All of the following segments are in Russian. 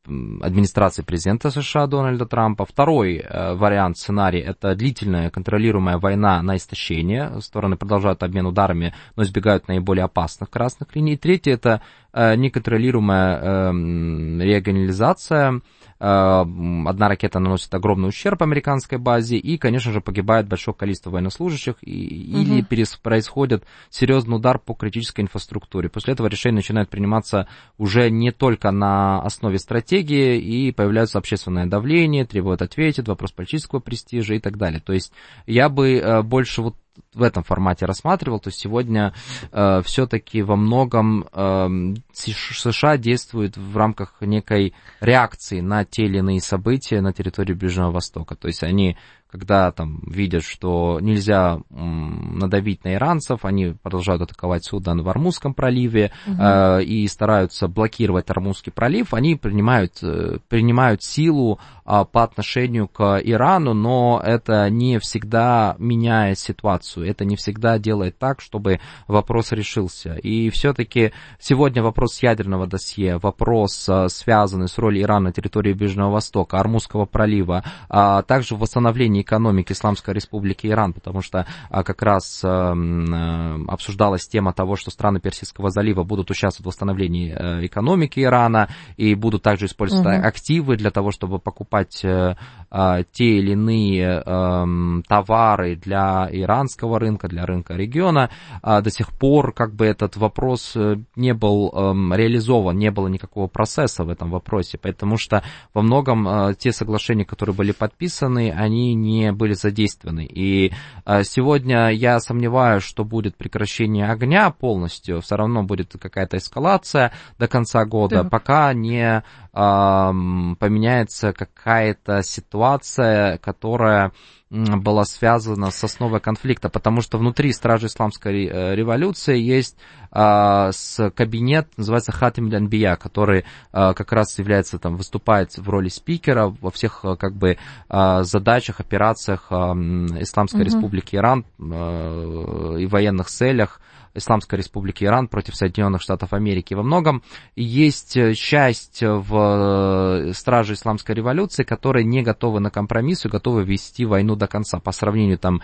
администрации президента США Дональда Трампа. Второй вариант, сценарий, это длительная контролируемая война на истощение. Стороны продолжают обмен ударами, но избегают наиболее опасных красных линий. Третье, это неконтролируемая регионализация. Одна ракета наносит огромный ущерб американской базе, и, конечно же, погибает большое количество военнослужащих, или происходит серьезный удар по критической инфраструктуре. После этого решения начинают приниматься уже не только на основе стратегии, и появляется общественное давление, требуют ответить, вопрос политического престижа и так далее. То есть я бы больше вот в этом формате рассматривал. То есть сегодня все-таки во многом США действует в рамках некой реакции на те или иные события на территории Ближнего Востока. То есть они, когда там видят, что нельзя надавить на иранцев, они продолжают атаковать Судан в Ормузском проливе и стараются блокировать Ормузский пролив, они принимают силу по отношению к Ирану, но это не всегда меняет ситуацию, это не всегда делает так, чтобы вопрос решился. И все-таки сегодня вопрос ядерного досье, вопрос, связанный с ролью Ирана на территории Ближнего Востока, Ормузского пролива, а также восстановление экономики Исламской Республики Иран, потому что как раз обсуждалась тема того, что страны Персидского залива будут участвовать в восстановлении экономики Ирана и будут также использовать активы для того, чтобы покупать те или иные товары для иранского рынка, для рынка региона. До сих пор как бы этот вопрос не был реализован, не было никакого процесса в этом вопросе, потому что во многом те соглашения, которые были подписаны, они не были задействованы. И сегодня я сомневаюсь, что будет прекращение огня полностью, все равно будет какая-то эскалация до конца года, пока не поменяется какая-то ситуация, которая была связана с основой конфликта, потому что внутри Стражи Исламской революции есть кабинет, называется Хатим аль-Анбия, который как раз выступает в роли спикера во всех как бы задачах, операциях Исламской Республики Иран и военных целях Исламской Республики Иран против Соединенных Штатов Америки. Во многом есть часть в Страже Исламской революции, которые не готовы на компромисс и готовы вести войну до конца, по сравнению там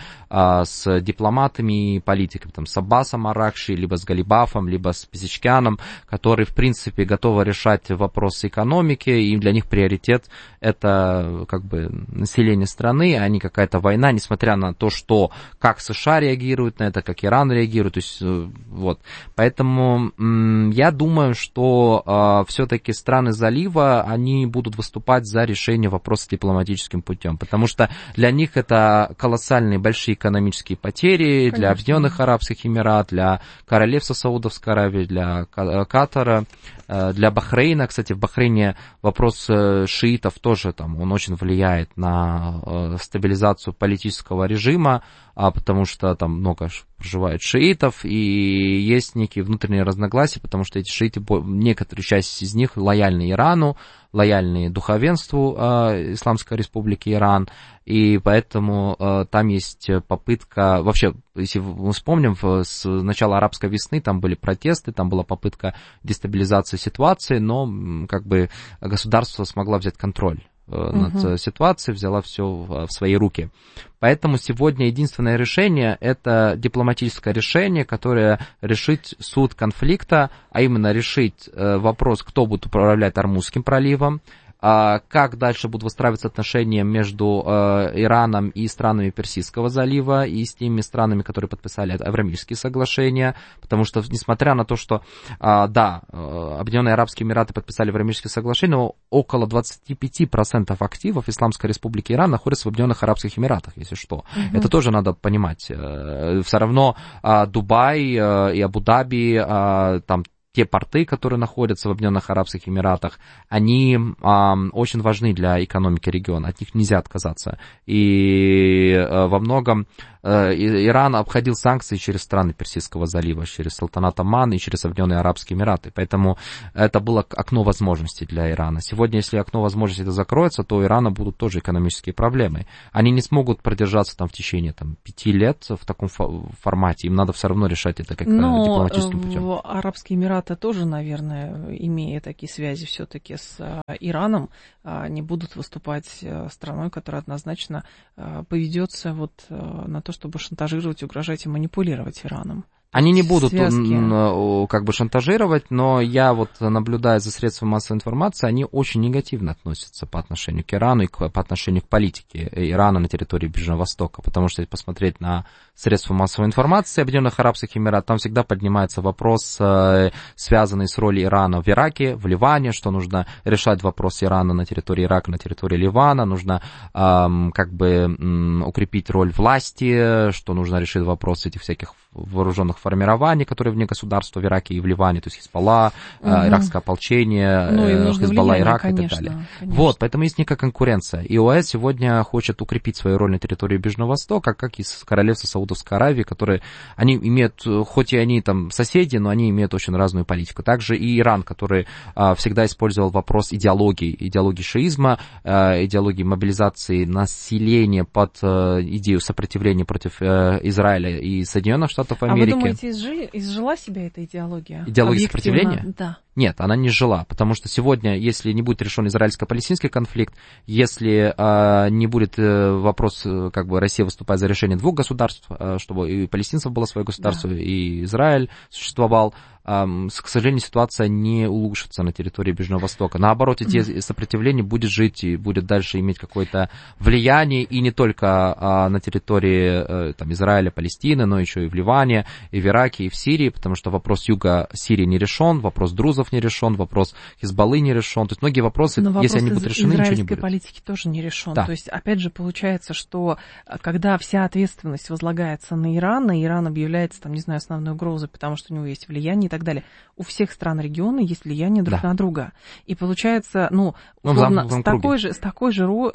с дипломатами и политиками, там, с Аббасом Аракши, либо с Галибафом, либо с Пезешкианом, которые, в принципе, готовы решать вопросы экономики, и для них приоритет это как бы население страны, а не какая-то война, несмотря на то, что как США реагируют на это, как Иран реагирует, то есть вот. Поэтому я думаю, что все-таки страны залива, они будут выступать за решение вопроса дипломатическим путем, потому что для них это колоссальные большие экономические потери. Конечно. Для Объединенных Арабских Эмиратов, для Королевства Саудовской Аравии, для Катара, для Бахрейна. Кстати, в Бахрейне вопрос шиитов тоже там, он очень влияет на стабилизацию политического режима, потому что там много проживает шиитов, и есть некие внутренние разногласия, потому что эти шииты, некоторые часть из них лояльны Ирану, лояльны духовенству Исламской Республики Иран, и поэтому там есть попытка, вообще, если мы вспомним, с начала арабской весны там были протесты, там была попытка дестабилизации ситуации, но как бы государство смогло взять контроль над ситуацией, взяла все в свои руки. Поэтому сегодня единственное решение – это дипломатическое решение, которое решит суть конфликта, а именно решить вопрос, кто будет управлять Ормузским проливом, как дальше будут выстраиваться отношения между Ираном и странами Персидского залива и с теми странами, которые подписали Авраамические соглашения, потому что, несмотря на то, что, да, Объединенные Арабские Эмираты подписали Авраамические соглашения, но около 25% активов Исламской Республики Иран находятся в Объединенных Арабских Эмиратах, если что. Это тоже надо понимать. Все равно Дубай и Абу-Даби, там, те порты, которые находятся в Объединенных Арабских Эмиратах, они очень важны для экономики региона, от них нельзя отказаться. И во многом Иран обходил санкции через страны Персидского залива, через Султанат Оман и через Объединенные Арабские Эмираты. Поэтому это было окно возможностей для Ирана. Сегодня, если окно возможностей это закроется, то у Ирана будут тоже экономические проблемы. Они не смогут продержаться там в течение 5 лет в таком формате. Им надо все равно решать это как дипломатическим путем. Арабские Эмираты Эмираты тоже, наверное, имея такие связи все-таки с Ираном, не будут выступать страной, которая однозначно поведется вот на то, чтобы шантажировать, угрожать и манипулировать Ираном. Они не будут как бы шантажировать, но я вот наблюдая за средствами массовой информации, они очень негативно относятся по отношению к Ирану и по отношению к политике Ирана на территории Ближнего Востока. Потому что если посмотреть на средства массовой информации Объединенных Арабских Эмиратов, там всегда поднимается вопрос, связанный с ролью Ирана в Ираке, в Ливане, что нужно решать вопрос Ирана на территории Ирака, на территории Ливана, нужно как бы укрепить роль власти, что нужно решить вопрос этих всяких вооруженных формирований, которые вне государства в Ираке и в Ливане, то есть Хизбалла, иракское ополчение, Хизбалла Ирак и так далее. Конечно. Вот, поэтому есть некая конкуренция. И ОАЭС сегодня хочет укрепить свою роль на территории Ближнего Востока, как и с королевства Саудовской Аравии, которые, они имеют, хоть и они там соседи, но они имеют очень разную политику. Также и Иран, который всегда использовал вопрос идеологии шиизма, идеологии мобилизации населения под идею сопротивления против Израиля и Соединенных Штатов Америки. А вы думаете, изжила себя эта идеология? Идеология сопротивления? Да. Нет, она не жила, потому что сегодня, если не будет решен израильско-палестинский конфликт, если не будет вопрос, как бы Россия выступает за решение двух государств, чтобы и палестинцев было свое государство, да, и Израиль существовал, к сожалению, ситуация не улучшится на территории Ближнего Востока. Наоборот, идея сопротивления будет жить и будет дальше иметь какое-то влияние, и не только на территории там, Израиля, Палестины, но еще и в Ливане, и в Ираке, и в Сирии, потому что вопрос юга Сирии не решен, вопрос друзов не решен, вопрос Хизбаллы не решен. То есть многие вопросы, но если они будут решены, ничего не будет. Израильской политики тоже не решен. Да. То есть, опять же, получается, что когда вся ответственность возлагается на Иран, и Иран объявляется, там, не знаю, основной угрозой, потому что у него есть влияние и так далее, у всех стран региона есть влияние друг на друга. И получается, условно, с такой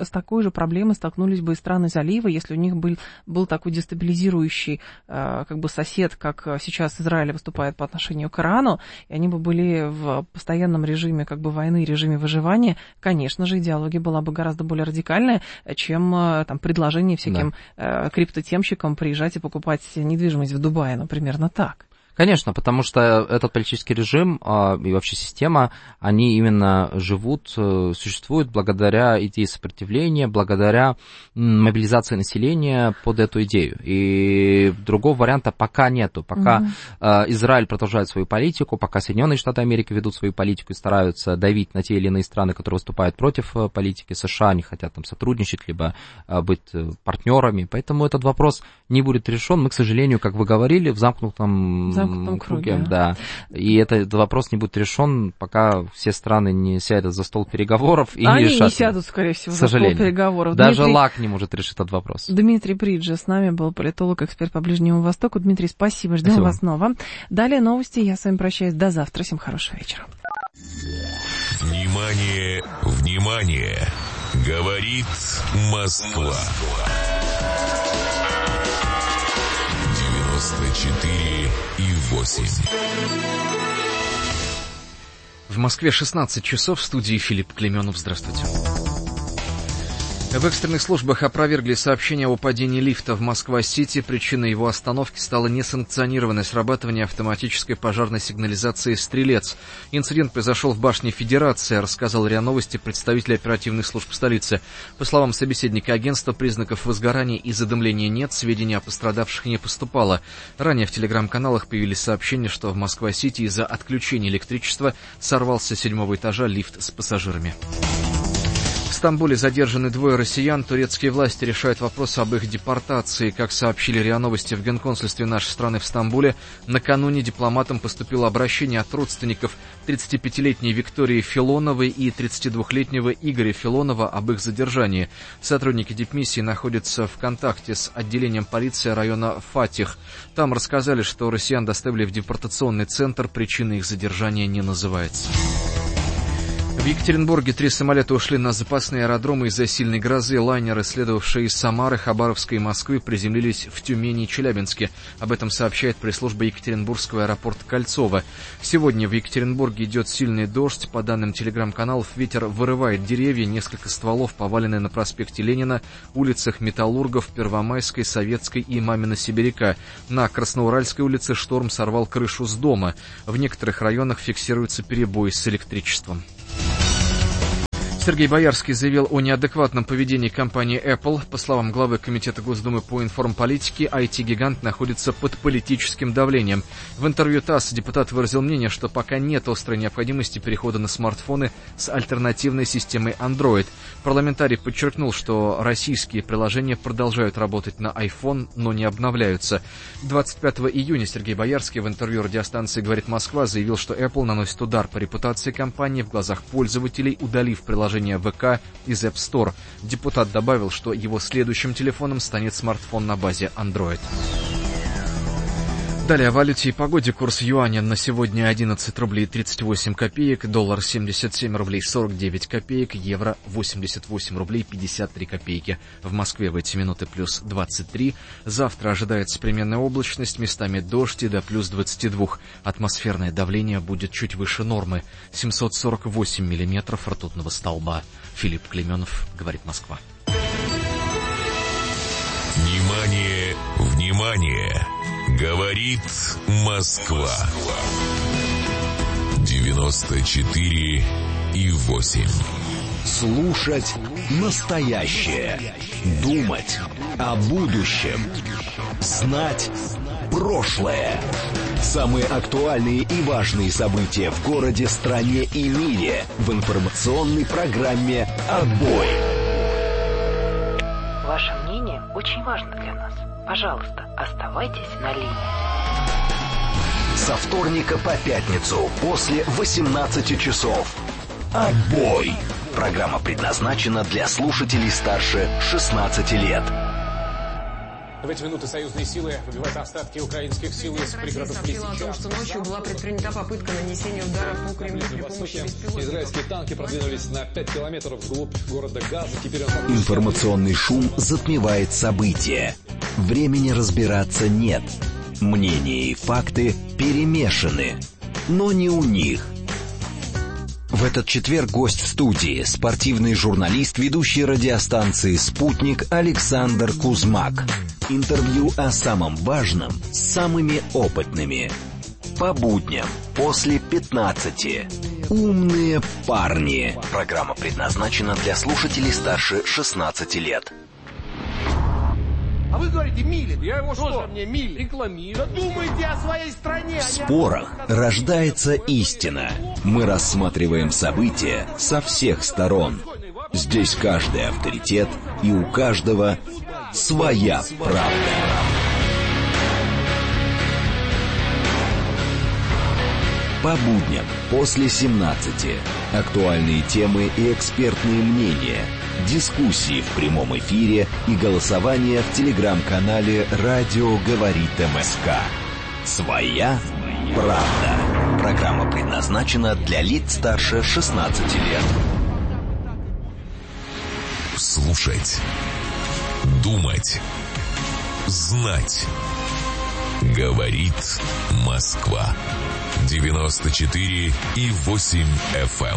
же проблемой столкнулись бы и страны залива, если у них был такой дестабилизирующий как бы сосед, как сейчас Израиль выступает по отношению к Ирану, и они бы были в постоянном режиме как бы войны, режиме выживания. Конечно же, идеология была бы гораздо более радикальная, чем там предложение всяким криптотемщикам приезжать и покупать недвижимость в Дубае, например, так. Конечно, потому что этот политический режим и вообще система, они именно существуют благодаря идее сопротивления, благодаря мобилизации населения под эту идею. И другого варианта пока нету. Пока Израиль продолжает свою политику, пока Соединенные Штаты Америки ведут свою политику и стараются давить на те или иные страны, которые выступают против политики США, не хотят там сотрудничать, либо быть партнерами. Поэтому этот вопрос не будет решен. Мы, к сожалению, как вы говорили, в замкнутом круге, да. И этот вопрос не будет решен, пока все страны не сядут за стол переговоров и не решат. Они не сядут, скорее всего, за стол переговоров. Даже ЛАК не может решить этот вопрос. Дмитрий Бриджа с нами был, политолог, эксперт по Ближнему Востоку. Дмитрий, спасибо, ждем вас снова. Далее новости, я с вами прощаюсь, до завтра, всем хорошего вечера. Внимание, внимание, говорит Москва. 94,8. В Москве 16 часов, в студии Филипп Клеменов. Здравствуйте. В экстренных службах опровергли сообщение о падении лифта в Москва-Сити. Причиной его остановки стало несанкционированное срабатывание автоматической пожарной сигнализации «Стрелец». Инцидент произошел в башне Федерации, рассказал РИА Новости представитель оперативных служб столицы. По словам собеседника агентства, признаков возгорания и задымления нет, сведений о пострадавших не поступало. Ранее в телеграм-каналах появились сообщения, что в Москва-Сити из-за отключения электричества сорвался с 7-го этажа лифт с пассажирами. В Стамбуле задержаны 2 россиян. Турецкие власти решают вопрос об их депортации. Как сообщили РИА Новости в Генконсульстве нашей страны в Стамбуле, накануне дипломатам поступило обращение от родственников 35-летней Виктории Филоновой и 32-летнего Игоря Филонова об их задержании. Сотрудники дипмиссии находятся в контакте с отделением полиции района Фатих. Там рассказали, что россиян доставили в депортационный центр. Причина их задержания не называется. В Екатеринбурге 3 самолета ушли на запасные аэродромы из-за сильной грозы. Лайнеры, следовавшие из Самары, Хабаровска и Москвы, приземлились в Тюмени и Челябинске. Об этом сообщает пресс-служба Екатеринбургского аэропорта Кольцово. Сегодня в Екатеринбурге идет сильный дождь. По данным телеграм-каналов, ветер вырывает деревья. Несколько стволов повалены на проспекте Ленина, улицах Металлургов, Первомайской, Советской и Мамино-Сибиряка. На Красноуральской улице шторм сорвал крышу с дома. В некоторых районах фиксируются перебои с электричеством. Сергей Боярский заявил о неадекватном поведении компании Apple. По словам главы Комитета Госдумы по информполитике, IT-гигант находится под политическим давлением. В интервью ТАСС депутат выразил мнение, что пока нет острой необходимости перехода на смартфоны с альтернативной системой Android. Парламентарий подчеркнул, что российские приложения продолжают работать на iPhone, но не обновляются. 25 июня Сергей Боярский в интервью радиостанции «Говорит Москва» заявил, что Apple наносит удар по репутации компании в глазах пользователей, удалив приложение ВК из App Store. Депутат добавил, что его следующим телефоном станет смартфон на базе Android. Далее о валюте и погоде. Курс юаня на сегодня 11 рублей 38 копеек, доллар 77 рублей 49 копеек, евро 88 рублей 53 копейки. В Москве в эти минуты плюс 23. Завтра ожидается переменная облачность, местами дождь и до плюс 22. Атмосферное давление будет чуть выше нормы. 748 миллиметров ртутного столба. Филипп Клеменов, говорит Москва. Внимание, внимание! Говорит Москва. 94,8. Слушать настоящее. Думать о будущем. Знать прошлое. Самые актуальные и важные события в городе, стране и мире в информационной программе «Отбой». Ваше мнение очень важно для нас. Пожалуйста, оставайтесь на линии. Со вторника по пятницу после 18 часов. «Отбой». Программа предназначена для слушателей старше 16 лет. В эти минуты союзные силы выбивают остатки украинских сил из пригородов Лисича. Россия сообщила о том, что ночью была предпринята попытка нанесения ударов по Кремлю при помощи беспилотников. Израильские танки продвинулись на 5 километров вглубь города Газа. Теперь Информационный шум затмевает события. Времени разбираться нет. Мнения и факты перемешаны. Но не у них. В этот четверг гость в студии — спортивный журналист, ведущий радиостанции «Спутник» Александр Кузмак. Интервью о самом важном с самыми опытными. По будням после 15. «Умные парни». Программа предназначена для слушателей старше 16 лет. А вы говорите, Милин. Я его что? Мне Милин. Рекламирую. Да думайте о своей стране. В спорах рождается истина. Мы рассматриваем события со всех сторон. Здесь каждый авторитет, и у каждого своя правда. По будням после 17. Актуальные темы и экспертные мнения. Дискуссии в прямом эфире и голосование в телеграм-канале «Радио говорит МСК». Своя правда. Программа предназначена для лиц старше 16 лет. Слушать. Думать. Знать. Говорит Москва. 94,8 FM.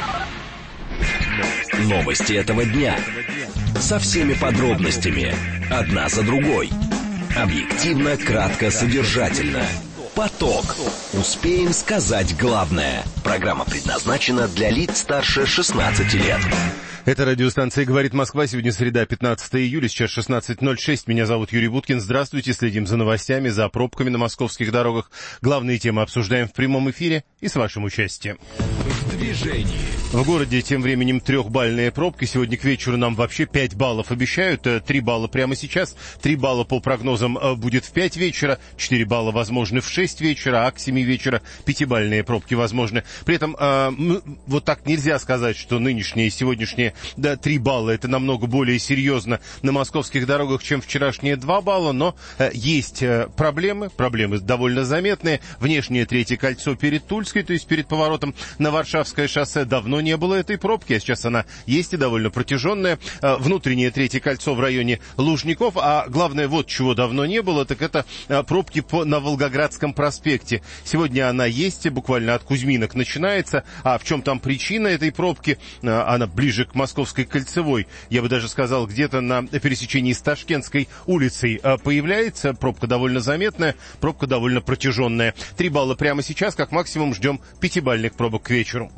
Новости этого дня. Со всеми подробностями. Одна за другой. Объективно, кратко, содержательно. Поток. Успеем сказать главное. Программа предназначена для лиц старше 16 лет. Это радиостанция «Говорит Москва». Сегодня среда, 15 июля, сейчас 16:06. Меня зовут Юрий Буткин. Здравствуйте. Следим за новостями, за пробками на московских дорогах. Главные темы обсуждаем в прямом эфире и с вашим участием. В движении. В городе тем временем 3-бальные пробки. Сегодня к вечеру нам вообще 5 баллов обещают. 3 балла прямо сейчас. 3 балла по прогнозам будет в 5 вечера. 4 балла возможны в 6 вечера. А к 7 вечера 5-бальные пробки возможны. При этом вот так нельзя сказать, что нынешние и сегодняшние 3 балла это намного более серьезно на московских дорогах, чем вчерашние 2 балла. Но есть проблемы довольно заметные. Внешнее третье кольцо перед Тульской. Никольской, то есть перед поворотом на Варшавское шоссе. Давно не было этой пробки, а сейчас она есть и довольно протяженная. Внутреннее третье кольцо в районе Лужников, а главное, вот чего давно не было, так это пробки на Волгоградском проспекте. Сегодня она есть, буквально от Кузьминок начинается. А в чем там причина этой пробки? Она ближе к Московской кольцевой. Я бы даже сказал, где-то на пересечении с Ташкентской улицей появляется. Пробка довольно заметная, пробка довольно протяженная. 3 балла прямо сейчас, как максимум ждем 5-бальных пробок к вечеру.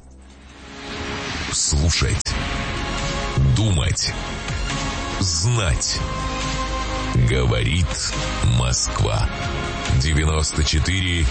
Слушать, думать, знать. Говорит Москва. 94,8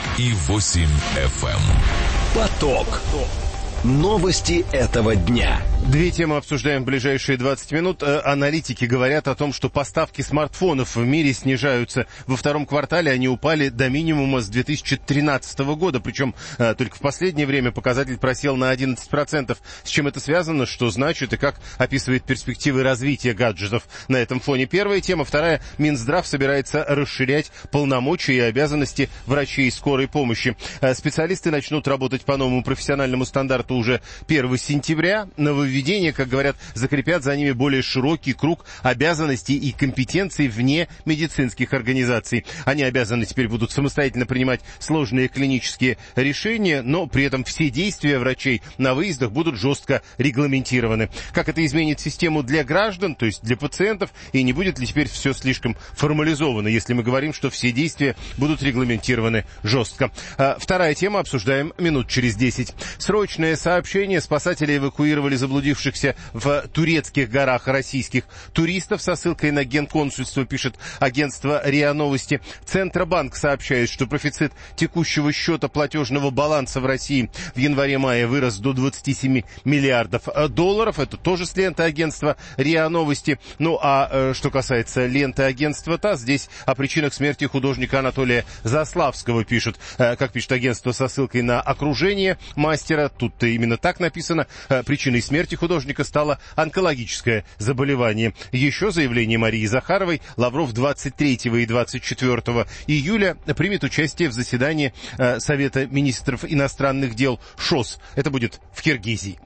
FM. Поток. Новости этого дня. 2 темы обсуждаем в ближайшие 20 минут. Аналитики говорят о том, что поставки смартфонов в мире снижаются. Во втором квартале они упали до минимума с 2013 года. Причем только в последнее время показатель просел на 11%. С чем это связано, что значит и как описывает перспективы развития гаджетов на этом фоне? Первая тема. Вторая. Минздрав собирается расширять полномочия и обязанности врачей скорой помощи. Специалисты начнут работать по новому профессиональному стандарту уже 1 сентября. Нововведения, как говорят, закрепят за ними более широкий круг обязанностей и компетенций вне медицинских организаций. Они обязаны теперь будут самостоятельно принимать сложные клинические решения, но при этом все действия врачей на выездах будут жестко регламентированы. Как это изменит систему для граждан, то есть для пациентов, и не будет ли теперь все слишком формализовано, если мы говорим, что все действия будут регламентированы жестко. Вторая тема обсуждаем минут через 10. Срочное сообщение. Спасатели эвакуировали заблудившихся в турецких горах российских туристов со ссылкой на генконсульство, пишет агентство РИА Новости. Центробанк сообщает, что профицит текущего счета платежного баланса в России в январе-мае вырос до 27 миллиардов долларов. Это тоже с ленты агентства РИА Новости. Ну а что касается ленты агентства ТАСС, здесь о причинах смерти художника Анатолия Заславского пишут. Как пишет агентство со ссылкой на окружение мастера, тут-то именно так написано. Причиной смерти художника стало онкологическое заболевание. Еще заявление Марии Захаровой. Лавров 23 и 24 июля примет участие в заседании Совета министров иностранных дел ШОС. Это будет в Киргизии.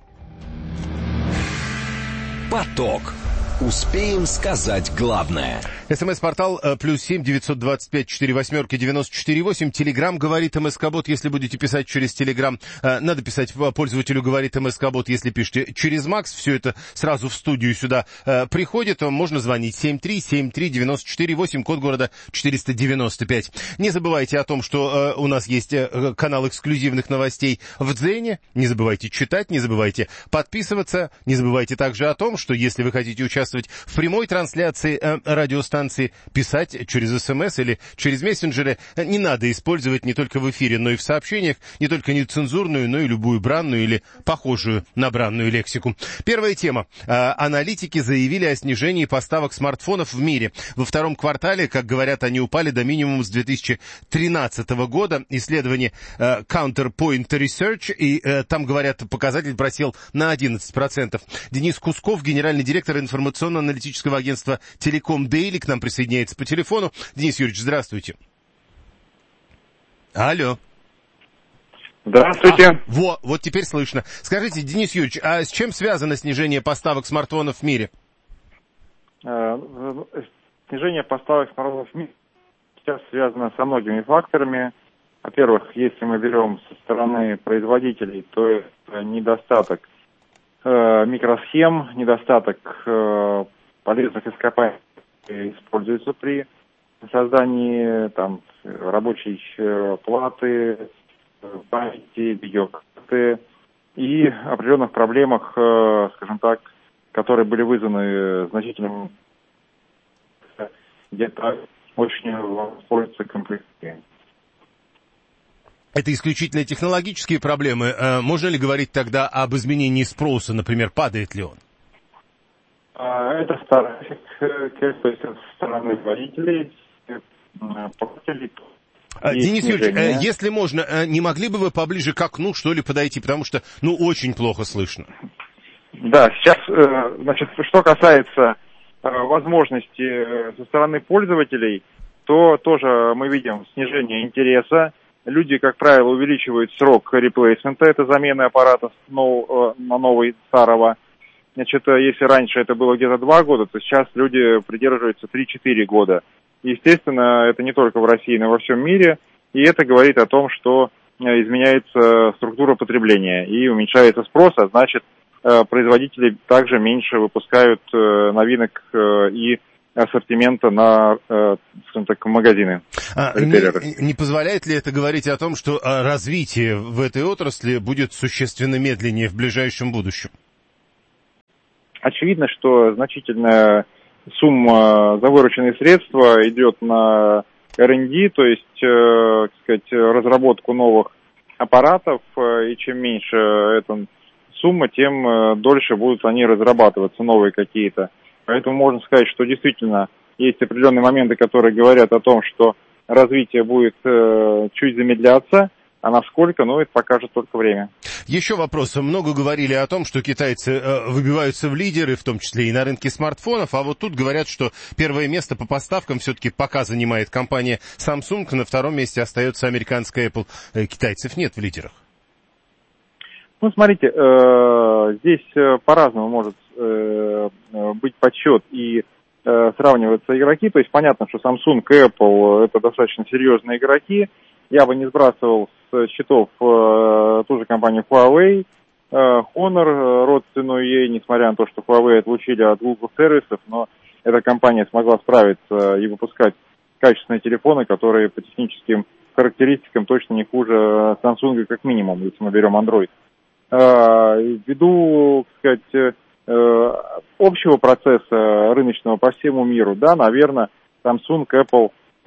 Поток. Успеем сказать главное. СМС-портал +7 925 48 94 8. Телеграм говорит МСК-бот, если будете писать через Телеграм. Надо писать пользователю говорит МСК-бот, если пишете через Макс. Все это сразу в студию сюда приходит. Можно звонить 7373948, код города 495. Не забывайте о том, что у нас есть канал эксклюзивных новостей в Дзене. Не забывайте читать, не забывайте подписываться. Не забывайте также о том, что если вы хотите участвовать в прямой трансляции радиостанции, писать через СМС или через мессенджеры. Не надо использовать не только в эфире, но и в сообщениях, не только нецензурную, но и любую бранную или похожую на бранную лексику. Первая тема. Аналитики заявили о снижении поставок смартфонов в мире. Во втором квартале, как говорят, они упали до минимума с 2013 года. Исследование Counterpoint Research, и там, говорят, показатель просел на 11%. Денис Кусков, генеральный директор информационно-аналитического агентства «Телеком Дейли», к нам присоединяется по телефону. Денис Юрьевич, здравствуйте. Алло. Здравствуйте. Вот теперь слышно. Скажите, Денис Юрьевич, а с чем связано снижение поставок смартфонов в мире? Снижение поставок смартфонов в мире сейчас связано со многими факторами. Во-первых, если мы берем со стороны производителей, то это недостаток микросхем, недостаток полезных ископаемых используется при создании там рабочей платы, памяти, видеокарты и определенных проблемах, скажем так, которые были вызваны значительным где-то очень пользуются комплектами. Это исключительно технологические проблемы. Можно ли говорить тогда об изменении спроса, например, падает ли он? Это старается, то есть со стороны водителей, покупателей. Денис Юрьевич, если можно, не могли бы вы поближе к окну, что ли, подойти, потому что, очень плохо слышно. Да, сейчас, значит, что касается возможности со стороны пользователей, то тоже мы видим снижение интереса люди, как правило, увеличивают срок реплейсмента, это замены аппарата на новый старого. Значит, если раньше это было где-то 2 года, то сейчас люди придерживаются 3-4 года. Естественно, это не только в России, но и во всем мире. И это говорит о том, что изменяется структура потребления и уменьшается спрос, а значит, производители также меньше выпускают новинок и ассортимента на, скажем так, магазины. Не позволяет ли это говорить о том, что развитие в этой отрасли будет существенно медленнее в ближайшем будущем? Очевидно, что значительная сумма за вырученные средства идет на R&D, то есть, так сказать, разработку новых аппаратов, и чем меньше эта сумма, тем дольше будут они разрабатываться, новые какие-то. Поэтому можно сказать, что действительно есть определенные моменты, которые говорят о том, что развитие будет чуть замедляться, а насколько, это покажет только время. Еще вопрос. Много говорили о том, что китайцы выбиваются в лидеры, в том числе и на рынке смартфонов, а вот тут говорят, что первое место по поставкам все-таки пока занимает компания Samsung, на втором месте остается американская Apple. Китайцев нет в лидерах. Смотрите, здесь по-разному может быть подсчет и сравниваться игроки. То есть понятно, что Samsung и Apple это достаточно серьезные игроки. Я бы не сбрасывал с счетов ту же компанию Huawei, Honor, родственную ей, несмотря на то, что Huawei отлучили от Google сервисов, но эта компания смогла справиться и выпускать качественные телефоны, которые по техническим характеристикам точно не хуже Samsung, как минимум, если мы берем Android. Ввиду, так сказать, общего процесса рыночного по всему миру, да, наверное, Samsung, Apple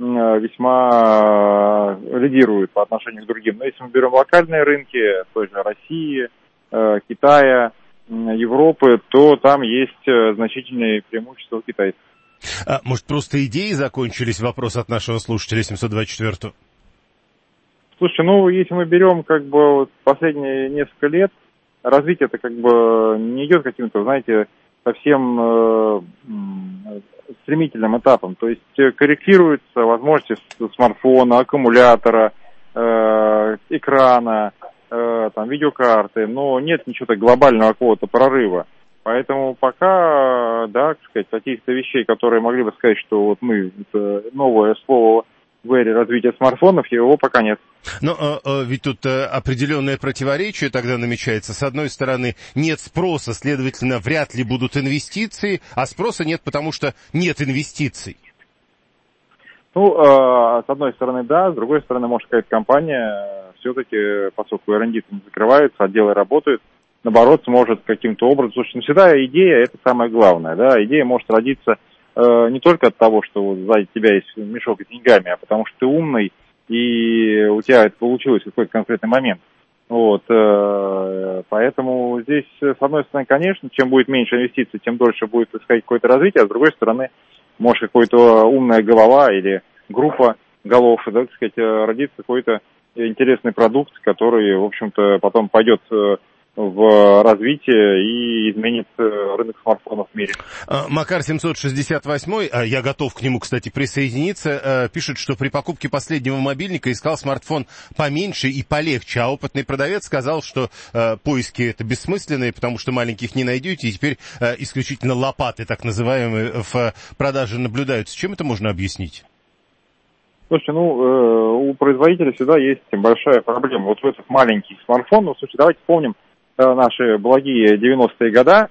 весьма лидируют по отношению к другим. Но если мы берем локальные рынки, той же России, Китая, Европы, то там есть значительные преимущества у китайцев. Может, просто идеи закончились? Вопрос от нашего слушателя 724-го. Слушайте, если мы берем последние несколько лет, развитие-то не идет каким-то, знаете, совсем стремительным этапом. То есть корректируются возможности смартфона, аккумулятора, экрана, видеокарты, но нет ничего глобального какого-то прорыва. Поэтому пока, так сказать, каких-то вещей, которые могли бы сказать, что это новое слово в эре развития смартфонов, его пока нет. Но ведь тут определенное противоречие тогда намечается. С одной стороны, нет спроса, следовательно, вряд ли будут инвестиции, а спроса нет, потому что нет инвестиций. С одной стороны, да, с другой стороны, может, какая-то компания все-таки, поскольку R&D не закрывается, отделы работают, наоборот, сможет каким-то образом... Слушай, всегда идея — это самое главное, да, идея может родиться не только от того, что сзади тебя есть мешок с деньгами, а потому что ты умный, и у тебя это получилось в какой-то конкретный момент. Поэтому здесь, с одной стороны, конечно, чем будет меньше инвестиций, тем дольше будет искать какое-то развитие, а с другой стороны, может, какая-то умная голова или группа голов, так сказать, родится какой-то интересный продукт, который, в общем-то, потом пойдет в развитие и изменит рынок смартфонов в мире. Макар 768, я готов к нему, кстати, присоединиться, пишет, что при покупке последнего мобильника искал смартфон поменьше и полегче, а опытный продавец сказал, что поиски это бессмысленные, потому что маленьких не найдете, и теперь исключительно лопаты, так называемые, в продаже наблюдаются. С чем это можно объяснить? Слушайте, у производителя всегда есть большая проблема. В этих маленьких смартфонах, слушайте, давайте вспомним наши благие 90-е годы,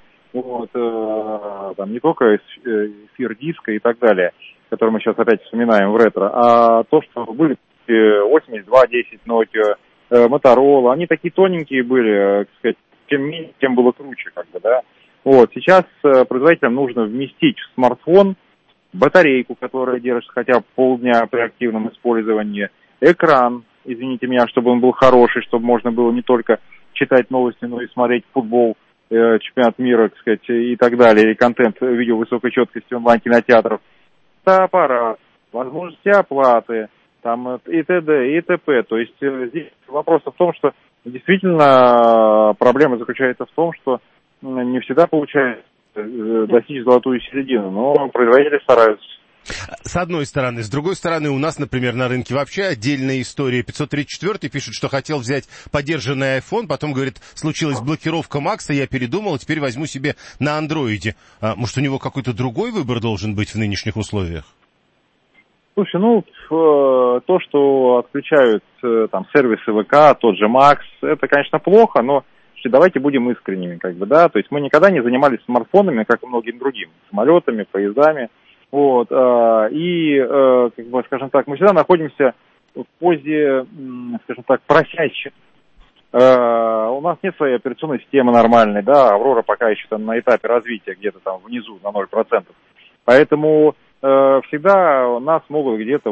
не только эфир диска и так далее, который мы сейчас опять вспоминаем в ретро, а то, что были 8210 Nokia, Motorola, они такие тоненькие были, так сказать, чем меньше, тем было круче, да. Сейчас производителям нужно вместить в смартфон батарейку, которая держит хотя бы полдня при активном использовании, экран, извините меня, чтобы он был хороший, чтобы можно было не только читать новости, но и смотреть футбол, чемпионат мира, так сказать, и так далее, и контент видео высокой четкости онлайн-кинотеатров, аппарат, возможности оплаты, и т.д., и т.п. То есть здесь вопрос в том, что действительно проблема заключается в том, что не всегда получается достичь золотую середину, но производители стараются. С одной стороны. С другой стороны, у нас, например, на рынке вообще отдельная история. 534 пишет, что хотел взять подержанный iPhone, потом, говорит, случилась блокировка Макса, я передумал, теперь возьму себе на андроиде. Может, у него какой-то другой выбор должен быть в нынешних условиях? Слушай, то, что отключают там сервисы ВК, тот же Макс, это, конечно, плохо, но давайте будем искренними, то есть мы никогда не занимались смартфонами, как и многим другим, самолетами, поездами, скажем так, мы всегда находимся в позе, скажем так, просящих. У нас нет своей операционной системы нормальной, Аврора пока еще там на этапе развития, где-то там внизу на 0%, поэтому всегда нас могут где-то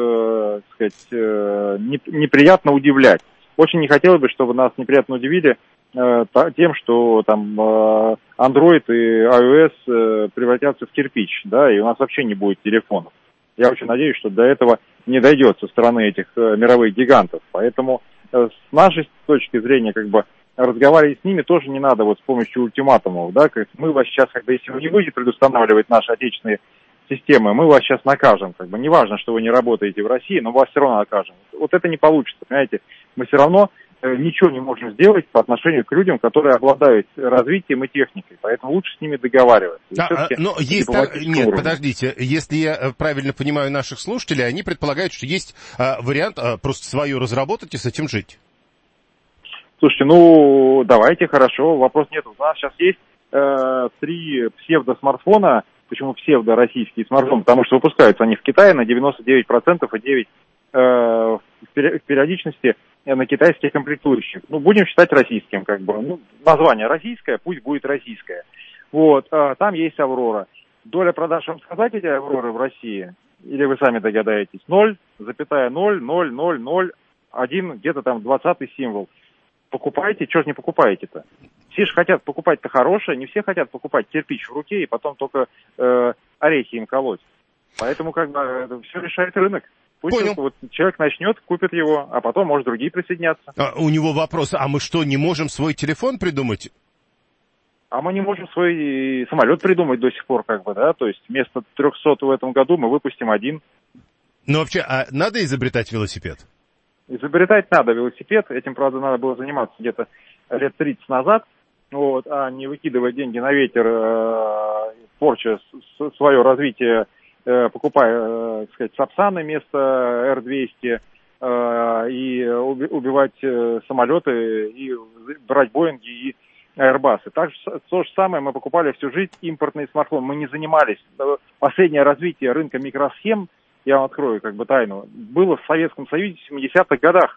неприятно удивлять. Очень не хотелось бы, чтобы нас неприятно удивили тем, что там Android и iOS превратятся в кирпич, и у нас вообще не будет телефонов. Я очень надеюсь, что до этого не дойдет со стороны этих мировых гигантов. Поэтому с нашей точки зрения, разговаривать с ними тоже не надо с помощью ультиматумов, мы вас сейчас, если вы не будете предустанавливать наши отечественные системы, мы вас сейчас накажем, неважно, что вы не работаете в России, но вас все равно накажем. Это не получится, понимаете, мы все равно ничего не можем сделать по отношению к людям, которые обладают развитием и техникой, поэтому лучше с ними договариваться. Но есть подождите, если я правильно понимаю наших слушателей, они предполагают, что есть вариант просто свое разработать и с этим жить. Слушайте, давайте, хорошо, вопрос нет. У нас сейчас есть 3 псевдосмартфона, почему псевдо-российские смартфоны, потому что выпускаются они в Китае на 99% и 9% в периодичности на китайских комплектующих. Будем считать российским, название российское, пусть будет российское. Там есть Аврора. Доля продаж, вам сказать, эти Авроры в России? Или вы сами догадаетесь? 0,00001, где-то там 20-й символ. Покупайте, чего ж не покупаете-то? Все же хотят покупать-то хорошее, не все хотят покупать кирпич в руке и потом только орехи им колоть. Поэтому все решает рынок. Пусть человек начнет, купит его, а потом, может, другие присоединятся. У него вопрос, а мы что, не можем свой телефон придумать? А мы не можем свой самолет придумать до сих пор, то есть вместо 300 в этом году мы выпустим 1. Вообще, надо изобретать велосипед? Изобретать надо велосипед, этим, правда, надо было заниматься где-то лет 30 назад, а не выкидывать деньги на ветер, порча свое развитие, покупая, Сапсаны вместо R200 и убивать самолеты и брать Боинги и Airbus. То же самое мы покупали всю жизнь импортные смартфоны. Мы не занимались. Последнее развитие рынка микросхем, я вам открою тайну, было в Советском Союзе в 70-х годах.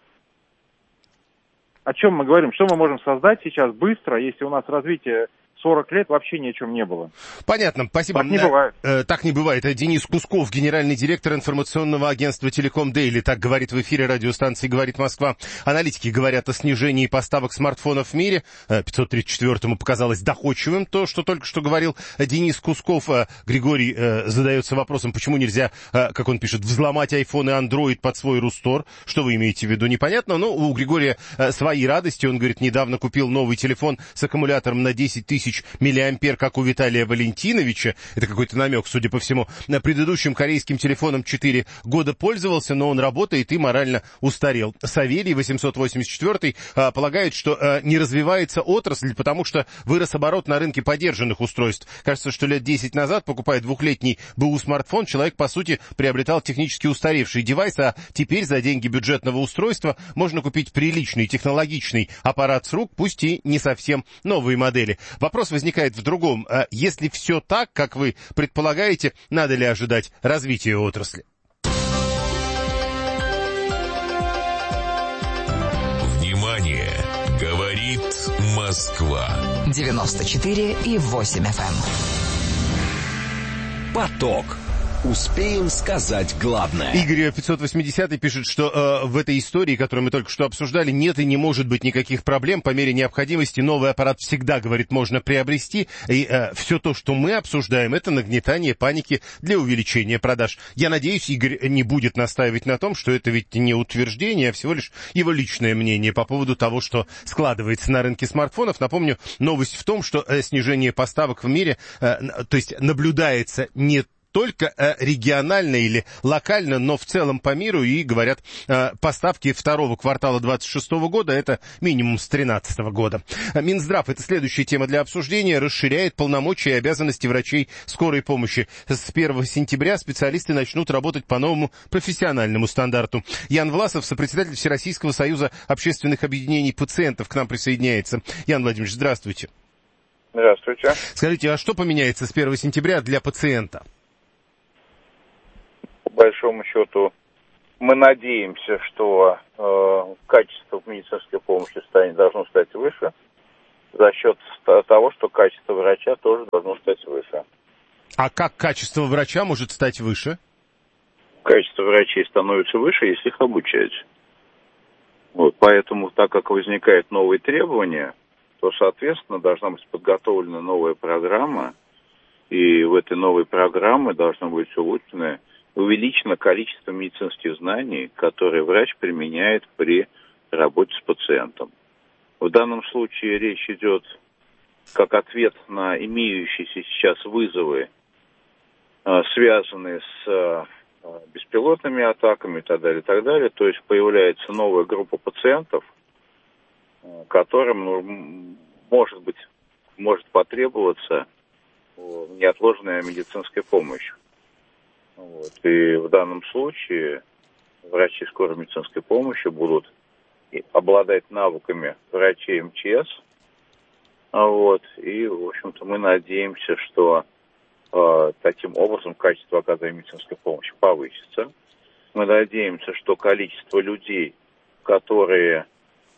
О чем мы говорим? Что мы можем создать сейчас быстро, если у нас развитие 40 лет вообще ни о чем не было. Понятно, спасибо. Так не бывает. Так не бывает. Денис Кусков, генеральный директор информационного агентства «Телеком Дейли». Так говорит в эфире радиостанции «Говорит Москва». Аналитики говорят о снижении поставок смартфонов в мире. 534-му показалось доходчивым то, что только что говорил Денис Кусков. Григорий задается вопросом, почему нельзя, как он пишет, взломать iPhone и Android под свой Рустор. Что вы имеете в виду, непонятно. Но у Григория свои радости. Он говорит, недавно купил новый телефон с аккумулятором на 10 тысяч миллиампер, как у Виталия Валентиновича. Это какой-то намек, судя по всему. На предыдущим корейским телефоном 4 года пользовался, но он работает и морально устарел. Савелий, 884, полагает, что не развивается отрасль, потому что вырос оборот на рынке подержанных устройств. Кажется, что лет 10 назад, покупая двухлетний БУ смартфон, человек, по сути, приобретал технически устаревший девайс, а теперь за деньги бюджетного устройства можно купить приличный, технологичный аппарат с рук, пусть и не совсем новые модели. Вопрос возникает в другом. Если все так, как вы предполагаете, надо ли ожидать развития отрасли? Внимание! Говорит Москва. 94,8 FM. Поток. Успеем сказать главное. Игорь 580 пишет, что в этой истории, которую мы только что обсуждали, нет и не может быть никаких проблем. По мере необходимости новый аппарат всегда, говорит, можно приобрести. И все то, что мы обсуждаем, это нагнетание паники для увеличения продаж. Я надеюсь, Игорь не будет настаивать на том, что это ведь не утверждение, а всего лишь его личное мнение по поводу того, что складывается на рынке смартфонов. Напомню, новость в том, что снижение поставок в мире, то есть наблюдается не только регионально или локально, но в целом по миру, и говорят, поставки второго квартала 2026 года это минимум с 2013 года. Минздрав, это следующая тема для обсуждения, расширяет полномочия и обязанности врачей скорой помощи. С 1 сентября специалисты начнут работать по новому профессиональному стандарту. Ян Власов, сопредседатель Всероссийского союза общественных объединений пациентов, к нам присоединяется. Ян Владимирович, здравствуйте. Здравствуйте. Скажите, а что поменяется с 1 сентября для пациента? По большому счету, мы надеемся, что качество медицинской помощи должно стать выше за счет того, что качество врача тоже должно стать выше. А как качество врача может стать выше? Качество врачей становится выше, если их обучать. Вот, поэтому, так как возникают новые требования, то, соответственно, должна быть подготовлена новая программа, и в этой новой программе должно быть увеличено количество медицинских знаний, которые врач применяет при работе с пациентом. В данном случае речь идет как ответ на имеющиеся сейчас вызовы, связанные с беспилотными атаками и так далее, и так далее. То есть появляется новая группа пациентов, которым, может потребоваться неотложная медицинская помощь. Вот. И в данном случае врачи скорой медицинской помощи будут обладать навыками врачей МЧС. Вот. И, в общем-то, мы надеемся, что таким образом качество оказания медицинской помощи повысится. Мы надеемся, что количество людей, которые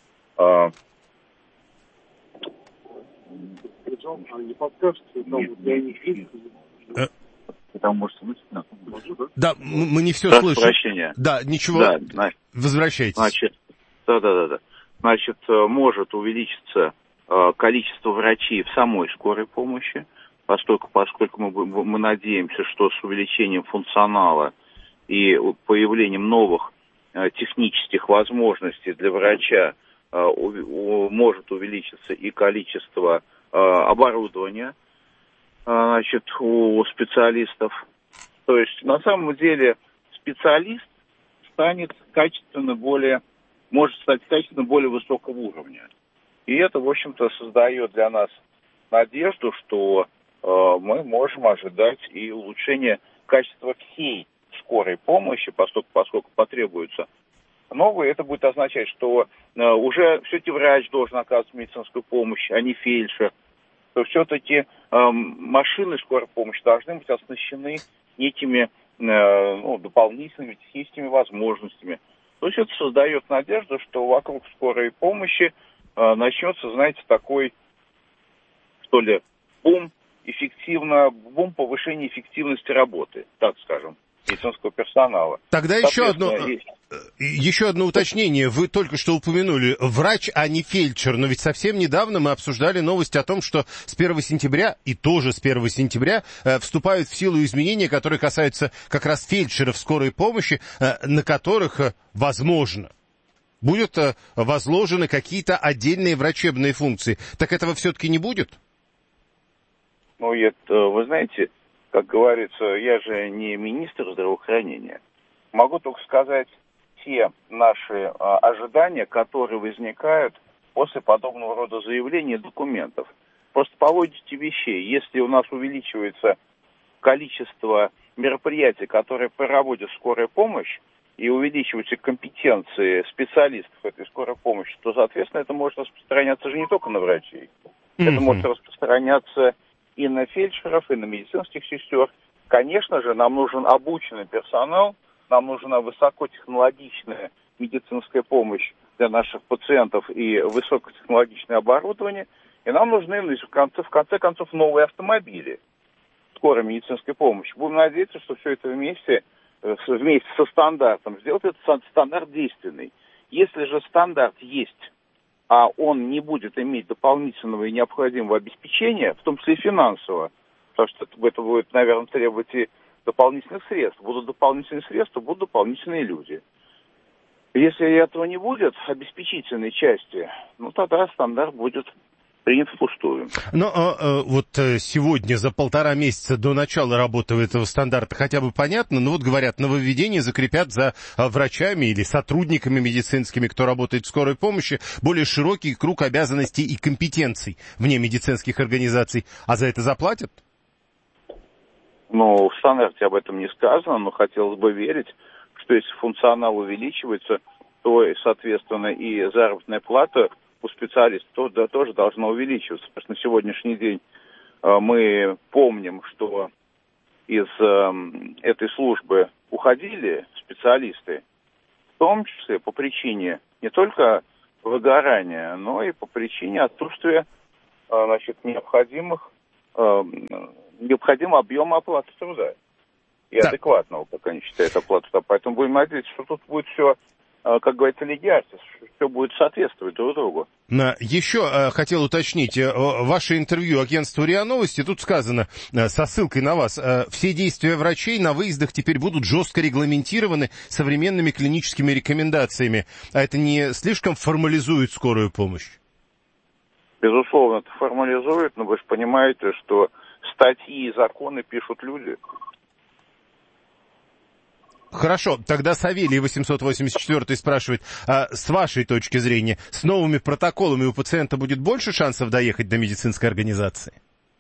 Да, мы не все слышим. Прощения. Да, ничего. Да, возвращайтесь. Значит, может увеличиться количество врачей в самой скорой помощи, поскольку мы надеемся, что с увеличением функционала и появлением новых технических возможностей для врача может увеличиться и количество оборудования, значит, у специалистов. То есть, на самом деле, специалист может стать качественно более высокого уровня. И это, в общем-то, создает для нас надежду, что мы можем ожидать и улучшения качества всей скорой помощи, поскольку потребуется новые. Это будет означать, что уже все-таки врач должен оказывать медицинскую помощь, а не фельдшер. То все-таки машины скорой помощи должны быть оснащены некими дополнительными техническими возможностями. То есть это создает надежду, что вокруг скорой помощи начнется, знаете, такой, что ли, бум повышения эффективности работы, так скажем, медицинского персонала. Тогда еще одно уточнение. Вы только что упомянули врач, а не фельдшер. Но ведь совсем недавно мы обсуждали новость о том, что с 1 сентября, и тоже с 1 сентября, вступают в силу изменения, которые касаются как раз фельдшеров скорой помощи, на которых, возможно, будут возложены какие-то отдельные врачебные функции. Так этого все-таки не будет? Вы знаете, как говорится, я же не министр здравоохранения. Могу только сказать те наши ожидания, которые возникают после подобного рода заявлений и документов. Просто по логике вещей, если у нас увеличивается количество мероприятий, которые проводит скорая помощь, и увеличиваются компетенции специалистов этой скорой помощи, то, соответственно, это может распространяться же не только на врачей. Это может распространяться и на фельдшеров, и на медицинских сестер. Конечно же, нам нужен обученный персонал, нам нужна высокотехнологичная медицинская помощь для наших пациентов и высокотехнологичное оборудование, и нам нужны, в конце концов, новые автомобили скорой медицинской помощи. Будем надеяться, что все это вместе со стандартом сделать этот стандарт действенный. Если же стандарт есть, а он не будет иметь дополнительного и необходимого обеспечения, в том числе и финансового, потому что это будет, наверное, требовать и дополнительных средств. Будут дополнительные средства, будут дополнительные люди. Если этого не будет, обеспечительной части, тогда стандарт будет принят впустую. Но вот сегодня, за 1,5 месяца до начала работы этого стандарта, хотя бы понятно, но вот говорят, нововведения закрепят за врачами или сотрудниками медицинскими, кто работает в скорой помощи, более широкий круг обязанностей и компетенций вне медицинских организаций. А за это заплатят? Ну, в стандарте об этом не сказано, но хотелось бы верить, что если функционал увеличивается, то, соответственно, и заработная плата у специалистов тоже должна увеличиваться. Потому что на сегодняшний день мы помним, что из этой службы уходили специалисты, в том числе по причине не только выгорания, но и по причине отсутствия необходимого объема оплаты труда и адекватного, как они считают, оплаты труда. Поэтому будем надеяться, что тут будет все, как говорится, легиарство, все будет соответствовать друг другу. Еще хотел уточнить, ваше интервью агентству РИА Новости, тут сказано, со ссылкой на вас, все действия врачей на выездах теперь будут жестко регламентированы современными клиническими рекомендациями. А это не слишком формализует скорую помощь? Безусловно, это формализует, но вы же понимаете, что статьи и законы пишут люди. Хорошо, тогда Савелий 884 спрашивает, с вашей точки зрения, с новыми протоколами у пациента будет больше шансов доехать до медицинской организации?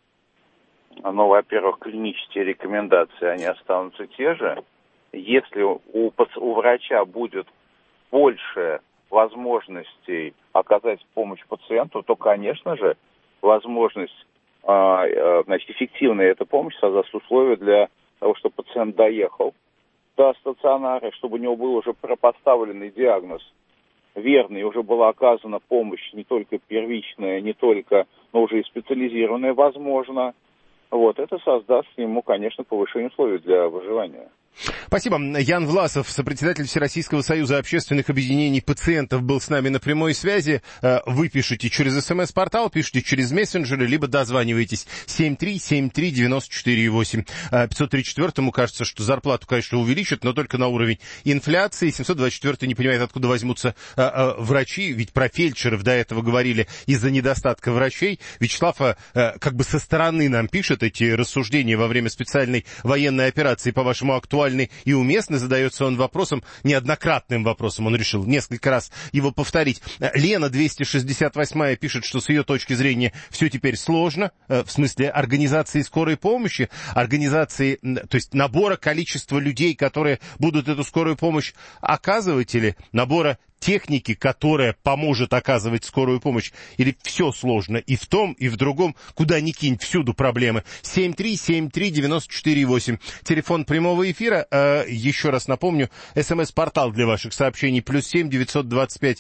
Ну, во-первых, клинические рекомендации, они останутся те же. Если у врача будет больше возможностей оказать помощь пациенту, то, конечно же, возможность, эффективная эта помощь создаст условия для того, чтобы пациент доехал до стационара, чтобы у него был уже поставленный диагноз верный, уже была оказана помощь не только первичная, но уже и специализированная, возможно. Вот, это создаст ему, конечно, повышение условий для выживания. Спасибо. Ян Власов, сопредседатель Всероссийского союза общественных объединений пациентов, был с нами на прямой связи. Вы пишете через СМС-портал, пишите через мессенджеры, либо дозваниваетесь 7373948. 534-му кажется, что зарплату, конечно, увеличат, но только на уровень инфляции. 724-й не понимает, откуда возьмутся врачи, ведь про фельдшеров до этого говорили из-за недостатка врачей. Вячеслав как бы со стороны нам пишет эти рассуждения во время специальной военной операции, по-вашему, актуальны и уместны, задается он вопросом, неоднократным вопросом, он решил несколько раз его повторить. Лена 268 пишет, что с ее точки зрения все теперь сложно, в смысле организации скорой помощи, организации, то есть набора количества людей, которые будут эту скорую помощь оказывать, или набора техники, которая поможет оказывать скорую помощь, или все сложно и в том, и в другом, куда ни кинь, всюду проблемы. 7373948, телефон прямого эфира, еще раз напомню, СМС-портал для ваших сообщений, +7 925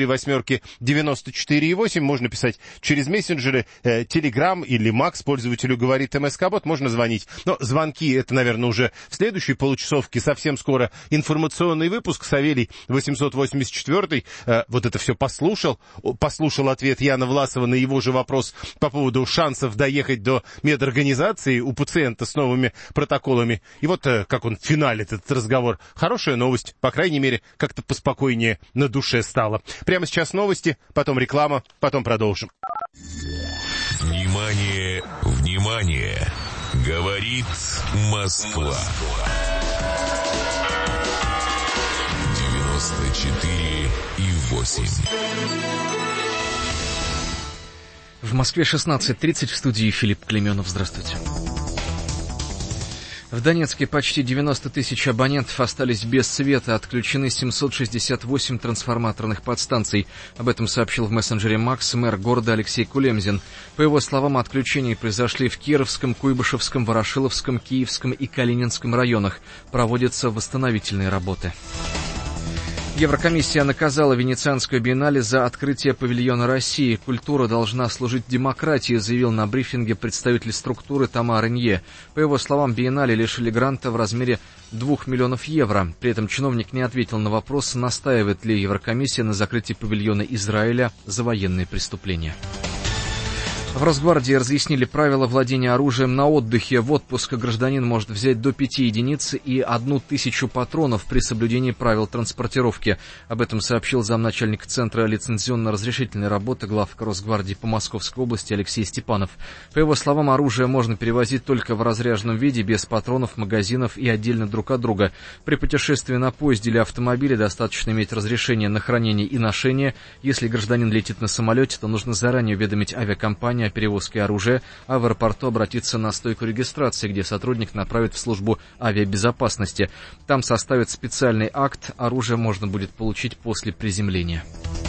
48-94-8, можно писать через мессенджеры, Telegram или Макс, пользователю говорит МСК-бот, можно звонить, но звонки, это, наверное, уже в следующей получасовке, совсем скоро информационный выпуск. Савелий 884 вот это все послушал ответ Яна Власова на его же вопрос по поводу шансов доехать до медорганизации у пациента с новыми протоколами. И вот как он финалит этот разговор. Хорошая новость, по крайней мере, как-то поспокойнее на душе стало. Прямо сейчас новости, потом реклама, потом продолжим. Внимание, внимание! Говорит Москва. 94,8. В Москве 16:30, в студии Филипп Клеменов. Здравствуйте. В Донецке почти 90 тысяч абонентов остались без света, отключены 768 трансформаторных подстанций. Об этом сообщил в мессенджере Макс мэр города Алексей Кулемзин. По его словам, отключения произошли в Кировском, Куйбышевском, Ворошиловском, Киевском и Калининском районах. Проводятся восстановительные работы. Еврокомиссия наказала Венецианскую биеннале за открытие павильона России. Культура должна служить демократии, заявил на брифинге представитель структуры Тома Ренье. По его словам, биеннале лишили гранта в размере 2 миллионов евро. При этом чиновник не ответил на вопрос, настаивает ли Еврокомиссия на закрытии павильона Израиля за военные преступления. В Росгвардии разъяснили правила владения оружием на отдыхе. В отпуск гражданин может взять до 5 единиц и 1000 патронов при соблюдении правил транспортировки. Об этом сообщил замначальника Центра лицензионно-разрешительной работы главка Росгвардии по Московской области Алексей Степанов. По его словам, оружие можно перевозить только в разряженном виде, без патронов, магазинов и отдельно друг от друга. При путешествии на поезде или автомобиле достаточно иметь разрешение на хранение и ношение. Если гражданин летит на самолете, то нужно заранее уведомить авиакомпанию о перевозке оружия, а в аэропорту обратиться на стойку регистрации, где сотрудник направит в службу авиабезопасности. Там составят специальный акт, оружие можно будет получить после приземления.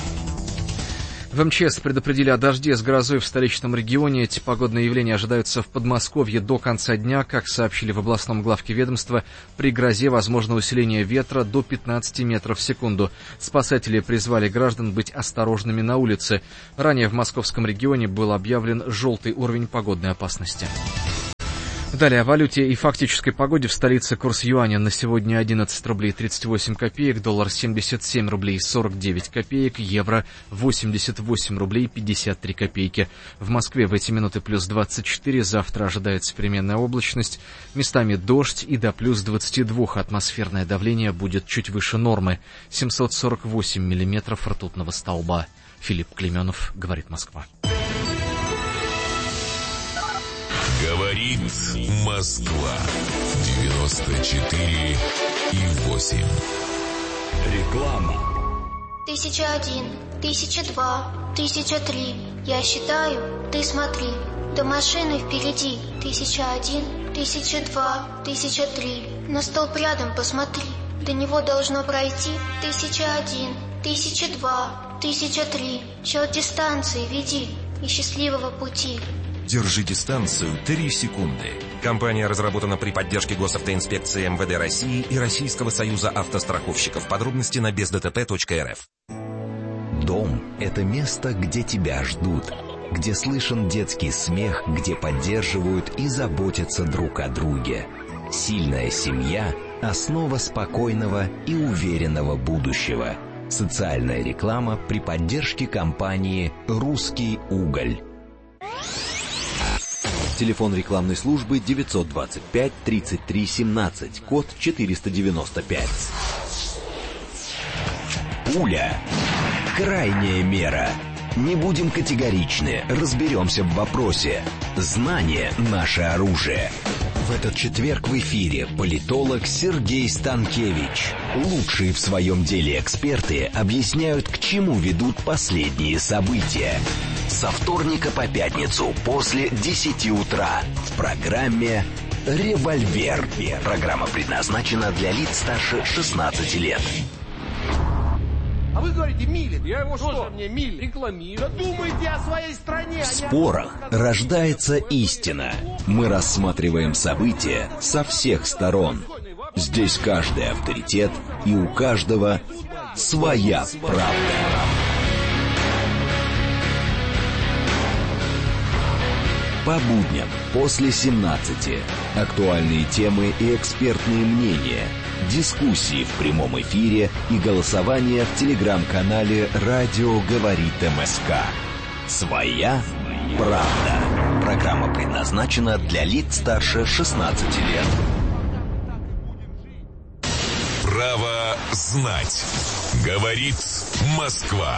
В МЧС предупредили о дожде с грозой в столичном регионе. Эти погодные явления ожидаются в Подмосковье до конца дня. Как сообщили в областном главке ведомства, при грозе возможно усиление ветра до 15 метров в секунду. Спасатели призвали граждан быть осторожными на улице. Ранее в московском регионе был объявлен желтый уровень погодной опасности. Далее о валюте и фактической погоде. В столице курс юаня на сегодня 11 рублей 38 копеек, доллар 77 рублей 49 копеек, евро 88 рублей 53 копейки. В Москве в эти минуты плюс 24, завтра ожидается переменная облачность, местами дождь и до плюс 22. Атмосферное давление будет чуть выше нормы, 748 миллиметров ртутного столба. Филипп Клейменов, говорит Москва. Говорит Москва. 94,8. Реклама. 1001, 1002, 1003. Я считаю, ты смотри. До машины впереди. 1001, 1002, 1003. На столб рядом посмотри. До него должно пройти 1001, 1002, 1003. Счет дистанции веди и счастливого пути. Держи дистанцию 3 секунды. Компания разработана при поддержке Госавтоинспекции МВД России и Российского союза автостраховщиков. Подробности на бездтп.рф. Дом – это место, где тебя ждут, где слышен детский смех, где поддерживают и заботятся друг о друге. Сильная семья – основа спокойного и уверенного будущего. Социальная реклама при поддержке компании «Русский уголь». Телефон рекламной службы 925-33-17, код 495. Пуля. Крайняя мера. Не будем категоричны, разберемся в вопросе. Знание – наше оружие. В этот четверг в эфире политолог Сергей Станкевич. Лучшие в своем деле эксперты объясняют, к чему ведут последние события. Со вторника по пятницу после 10 утра в программе «Револьвер». Программа предназначена для лиц старше 16 лет. А вы говорите, милит. Я его что? Мне милит. Рекламирую. Думайте о своей стране. В спорах рождается истина. Мы рассматриваем события со всех сторон. Здесь каждый авторитет, и у каждого своя правда. По будням после 17. Актуальные темы и экспертные мнения. Дискуссии в прямом эфире и голосование в телеграм-канале «Радио говорит МСК». Своя правда. Программа предназначена для лиц старше 16 лет. Право знать. Говорит Москва.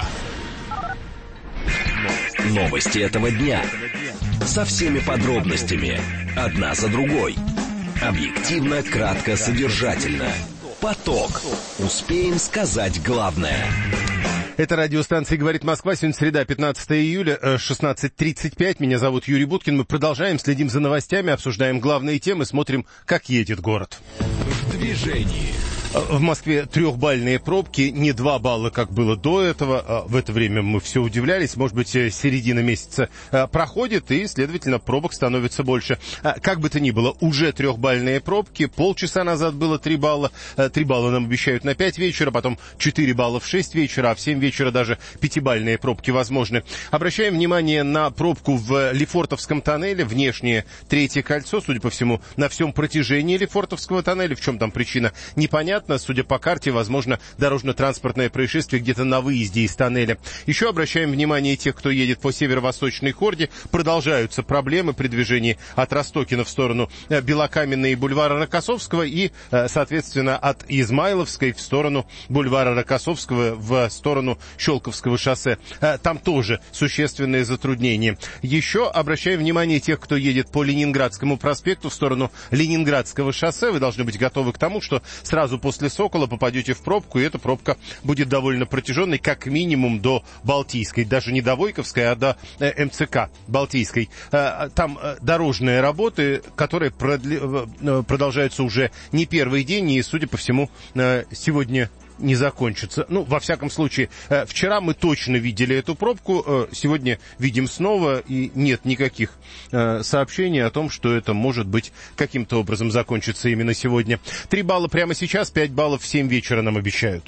Новости этого дня. Со всеми подробностями. Одна за другой. Объективно, кратко, содержательно. Поток. Успеем сказать главное. Это радиостанция «Говорит Москва». Сегодня среда, 15 июля, 16:35. Меня зовут Юрий Буткин. Мы продолжаем, следим за новостями, обсуждаем главные темы, смотрим, как едет город. В движении. В Москве 3-бальные пробки, не 2 балла, как было до этого. В это время мы все удивлялись. Может быть, середина месяца проходит, и, следовательно, пробок становится больше. Как бы то ни было, уже 3-бальные пробки. Полчаса назад было 3 балла. 3 балла нам обещают на 5 вечера, потом 4 балла в 6 вечера, а в 7 вечера даже 5-бальные пробки возможны. Обращаем внимание на пробку в Лефортовском тоннеле, внешнее 3-е кольцо, судя по всему, на всем протяжении Лефортовского тоннеля. В чем там причина, непонятно. непонятно. Судя по карте, возможно, дорожно-транспортное происшествие где-то на выезде из тоннеля. Еще обращаем внимание тех, кто едет по северо-восточной хорде. Продолжаются проблемы при движении от Ростокина в сторону Белокаменной и бульвара Рокоссовского и, соответственно, от Измайловской в сторону бульвара Рокоссовского в сторону Щелковского шоссе. Там тоже существенные затруднения. Еще обращаем внимание тех, кто едет по Ленинградскому проспекту в сторону Ленинградского шоссе. Вы должны быть готовы к тому, что сразу после Сокола попадете в пробку, и эта пробка будет довольно протяженной, как минимум до Балтийской. Даже не до Войковской, а до МЦК Балтийской. Там дорожные работы, которые продолжаются уже не первый день, и, судя по всему, сегодня не закончится. Ну, во всяком случае, вчера мы точно видели эту пробку, сегодня видим снова, и нет никаких сообщений о том, что это может быть каким-то образом закончится именно сегодня. 3 балла прямо сейчас, 5 баллов в 7 вечера нам обещают.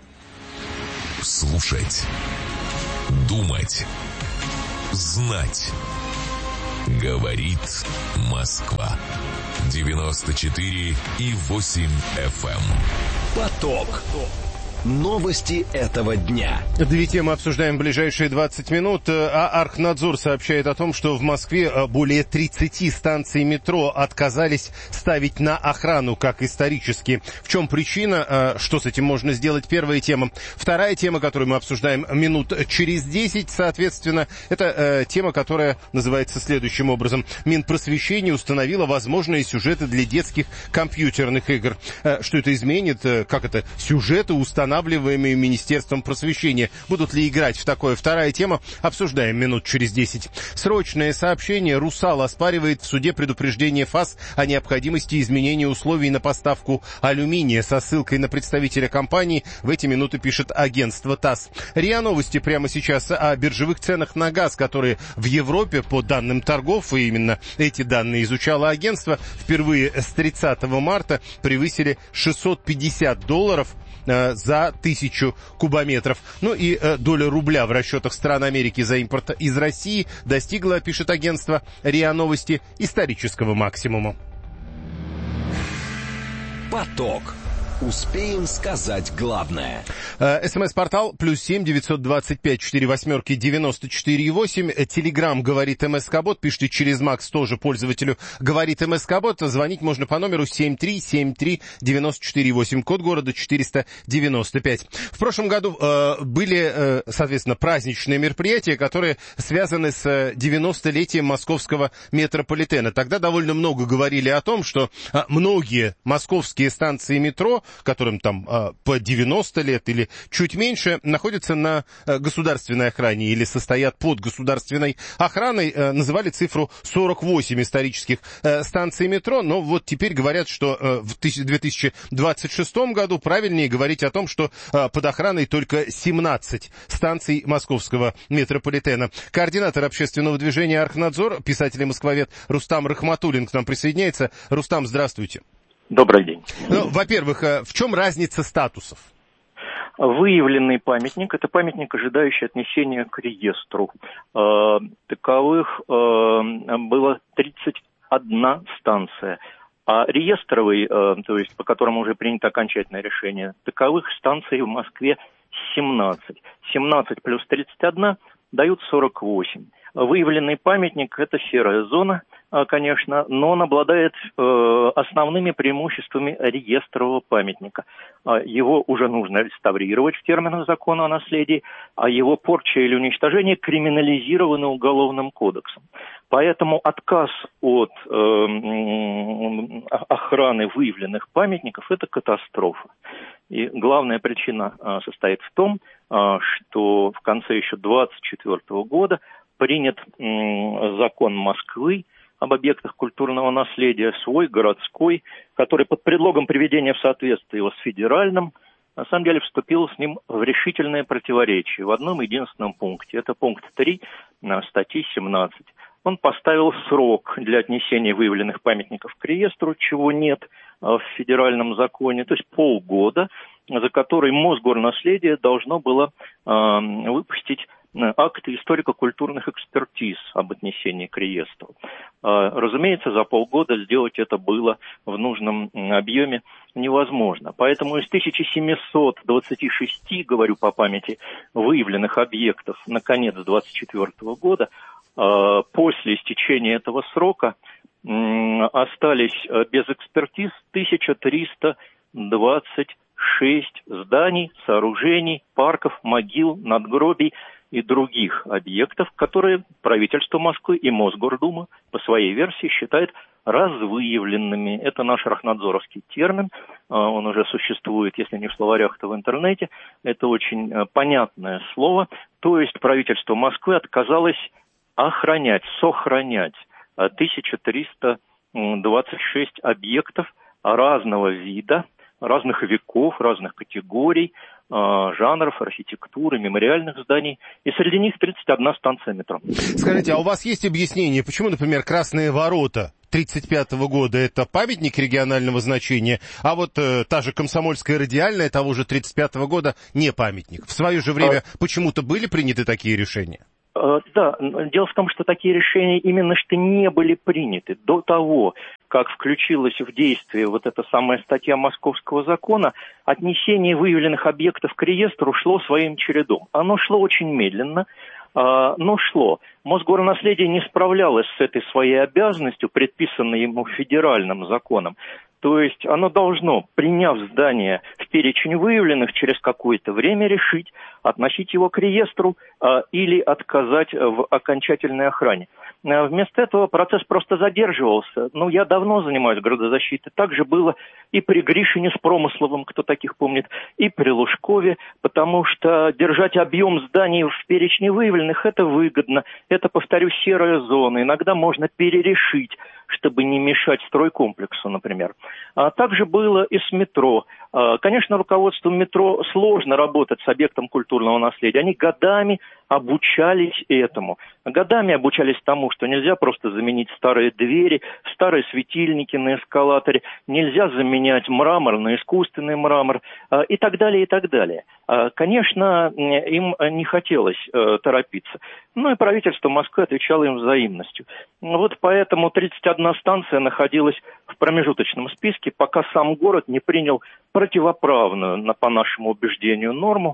Слушать, думать, знать. Говорит Москва. 94,8 FM. Поток. Новости этого дня. 2 темы обсуждаем в ближайшие 20 минут. Архнадзор сообщает о том, что в Москве более 30 станций метро отказались ставить на охрану, как исторически. В чем причина? Что с этим можно сделать? Первая тема. Вторая тема, которую мы обсуждаем минут через 10, соответственно, это тема, которая называется следующим образом. Минпросвещение установило возможные сюжеты для детских компьютерных игр. Что это изменит? Как это? Сюжеты устанавливаемые Министерством просвещения. Будут ли играть в такое? Вторая тема. Обсуждаем минут через 10. Срочное сообщение. «Русал» оспаривает в суде предупреждение ФАС о необходимости изменения условий на поставку алюминия. Со ссылкой на представителя компании в эти минуты пишет агентство ТАСС. РИА Новости прямо сейчас о биржевых ценах на газ, которые в Европе, по данным торгов, и именно эти данные изучало агентство, впервые с 30 марта превысили $650 за 1000 кубометров. Ну и доля рубля в расчетах стран Америки за импорт из России достигла, пишет агентство РИА Новости, исторического максимума. Поток. Успеем сказать главное. СМС-портал +7 925 48 94,8. Телеграм говорит МСК-бот. Пишите через Макс, тоже пользователю говорит МСК-бот. Звонить можно по номеру 7373948. Код города 495. В прошлом году были, соответственно, праздничные мероприятия, которые связаны с 90-летием московского метрополитена. Тогда довольно много говорили о том, что многие московские станции метро, которым там по 90 лет или чуть меньше, находятся на государственной охране или состоят под государственной охраной. Называли цифру 48 исторических станций метро, но вот теперь говорят, что в 2026 году правильнее говорить о том, что под охраной только 17 станций московского метрополитена. Координатор общественного движения «Архнадзор», писатель и москвовед Рустам Рахматуллин к нам присоединяется. Рустам, здравствуйте. Добрый день. Ну, во-первых, в чем разница статусов? Выявленный памятник – это памятник, ожидающий отнесения к реестру. Таковых было 31 станция. А реестровый, то есть по которому уже принято окончательное решение, таковых станций в Москве 17. 17 плюс 31 дают 48. Выявленный памятник – это серая зона, конечно, но он обладает основными преимуществами реестрового памятника. Его уже нужно реставрировать в терминах закона о наследии, а его порча или уничтожение криминализированы Уголовным кодексом. Поэтому отказ от охраны выявленных памятников – это катастрофа. И главная причина состоит в том, что в конце еще 1924 года принят закон Москвы об объектах культурного наследия, свой, городской, который под предлогом приведения в соответствие его с федеральным, на самом деле вступил с ним в решительное противоречие в одном единственном пункте. Это пункт 3 статьи 17. Он поставил срок для отнесения выявленных памятников к реестру, чего нет в федеральном законе, то есть полгода, за который Мосгорнаследие должно было выпустить акты историко-культурных экспертиз об отнесении к реестру. Разумеется, за полгода сделать это было в нужном объеме невозможно. Поэтому из 1726, говорю по памяти, выявленных объектов на конец 2024 года, после истечения этого срока остались без экспертиз 1326 зданий, сооружений, парков, могил, надгробий и других объектов, которые правительство Москвы и Мосгордума по своей версии считает развыявленными. Это наш рахнадзоровский термин, он уже существует, если не в словарях, то в интернете. Это очень понятное слово. То есть правительство Москвы отказалось сохранять 1326 объектов разного вида, разных веков, разных категорий, жанров, архитектуры, мемориальных зданий. И среди них 31 станция метро. Скажите, а у вас есть объяснение, почему, например, Красные ворота 1935 года это памятник регионального значения, а вот та же Комсомольская радиальная того же 1935 года не памятник? В свое же время почему-то были приняты такие решения? Да, дело в том, что такие решения именно что не были приняты до того, как включилась в действие вот эта самая статья Московского закона. Отнесение выявленных объектов к реестру шло своим чередом. Оно шло очень медленно, но шло. Мосгорнаследие не справлялось с этой своей обязанностью, предписанной ему федеральным законом. То есть оно должно, приняв здание в перечень выявленных, через какое-то время решить, относить его к реестру или отказать в окончательной охране. Вместо этого процесс просто задерживался. Я давно занимаюсь градозащитой. Так же было и при Гришине с Промысловым, кто таких помнит, и при Лужкове, потому что держать объем зданий в перечне выявленных – это выгодно. Это, повторюсь, серая зона. Иногда можно перерешить, чтобы не мешать стройкомплексу, например. Также было и с метро. Конечно, руководству метро сложно работать с объектом культурного наследия. Они годами обучались этому. Годами обучались тому, что нельзя просто заменить старые двери, старые светильники на эскалаторе, нельзя заменять мрамор на искусственный мрамор и так далее, и так далее. Конечно, им не хотелось торопиться. И правительство Москвы отвечало им взаимностью. Вот поэтому 31 станция находилась в промежуточном списке, пока сам город не принял противоправную, по нашему убеждению, норму,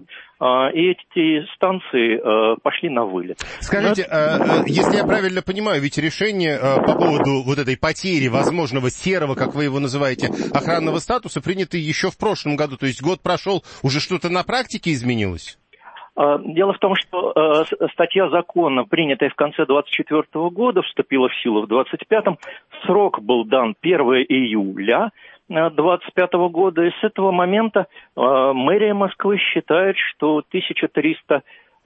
и эти станции пошли на вылет. Скажите, если я правильно понимаю, ведь решение по поводу вот этой потери возможного серого, как вы его называете, охранного статуса принято еще в прошлом году, то есть год прошел, уже что-то на практике изменилось? Дело в том, что статья закона, принятая в конце 2024 года, вступила в силу в 2025. Срок был дан 1 июля 2025 года, и с этого момента мэрия Москвы считает, что 1300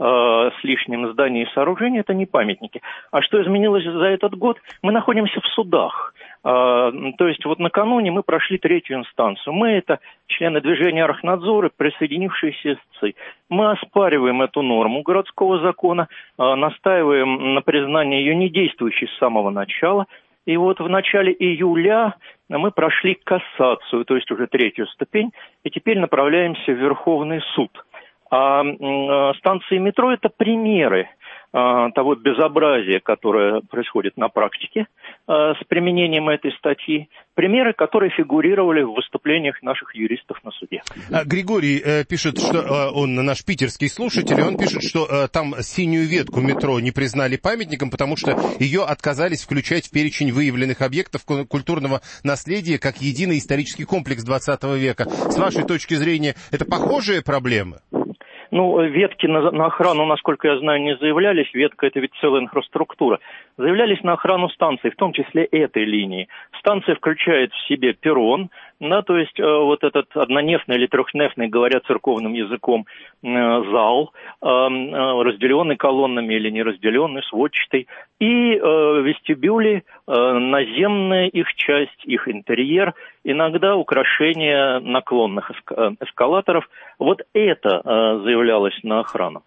с лишним зданий и сооружений – это не памятники. А что изменилось за этот год? Мы находимся в судах. То есть вот накануне мы прошли 3-ю инстанцию. Мы – это члены движения Архнадзора, присоединившиеся СЦИ. Мы оспариваем эту норму городского закона, настаиваем на признании ее недействующей с самого начала. И вот в начале июля мы прошли кассацию, то есть уже 3-ю ступень, и теперь направляемся в Верховный суд. А станции метро – это примеры того безобразия, которое происходит на практике с применением этой статьи, примеры, которые фигурировали в выступлениях наших юристов на суде. Григорий пишет, что он наш питерский слушатель, он пишет, что там синюю ветку метро не признали памятником, потому что ее отказались включать в перечень выявленных объектов культурного наследия как единый исторический комплекс 20 века. С вашей точки зрения, это похожие проблемы? Ветки на охрану, насколько я знаю, не заявлялись. Ветка – это ведь целая инфраструктура. Заявлялись на охрану станций, в том числе этой линии. Станция включает в себе перрон, то есть вот этот однонефный или трехнефный, говоря церковным языком, зал, разделенный колоннами или не разделенный, сводчатый, и вестибюли, наземная их часть, их интерьер, иногда украшения наклонных эскалаторов. Вот это заявлялось на охрану.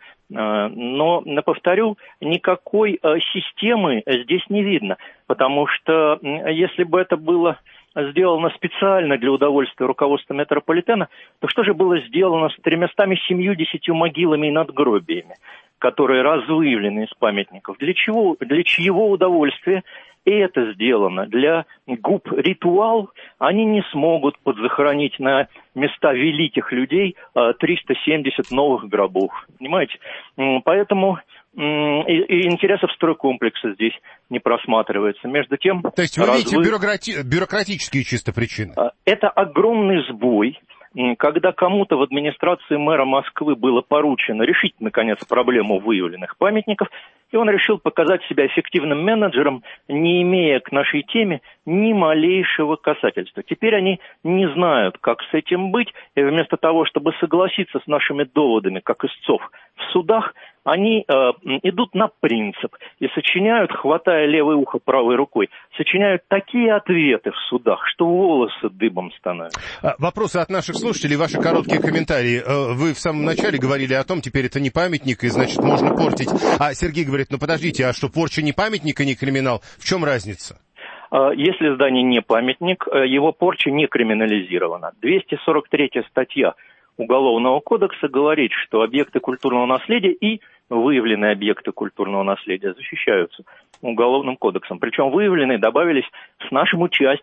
Но, повторю, никакой системы здесь не видно, потому что если бы это было сделано специально для удовольствия руководства метрополитена, то что же было сделано с 370 могилами и надгробиями, которые развыявлены из памятников? Для чего, для чьего удовольствия это сделано? Для губ ритуал они не смогут подзахоронить на места великих людей 370 новых гробов. Понимаете? Поэтому и интересов стройкомплекса здесь не просматривается. Между тем... То есть вы видите бюрократические чисто причины? Это огромный сбой. Когда кому-то в администрации мэра Москвы было поручено решить, наконец, проблему выявленных памятников, и он решил показать себя эффективным менеджером, не имея к нашей теме ни малейшего касательства. Теперь они не знают, как с этим быть, и вместо того, чтобы согласиться с нашими доводами, как истцов в судах, они идут на принцип и сочиняют, хватая левое ухо правой рукой, сочиняют такие ответы в судах, что волосы дыбом становятся. Вопросы от наших слушателей, ваши короткие комментарии. Вы в самом начале говорили о том, теперь это не памятник, и, значит, можно портить. А Сергей говорит, ну подождите, а что, порча не памятник и не криминал? В чем разница? Если здание не памятник, его порча не криминализирована. 243-я статья Уголовного кодекса говорит, что объекты культурного наследия и выявленные объекты культурного наследия защищаются Уголовным кодексом. Причем выявленные добавились с нашим участием.